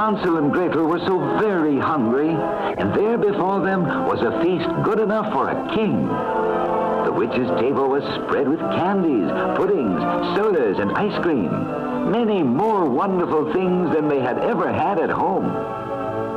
Hansel and Gretel were so very hungry, and there before them was a feast good enough for a king. The witch's table was spread with candies, puddings, sodas, and ice cream. Many more wonderful things than they had ever had at home.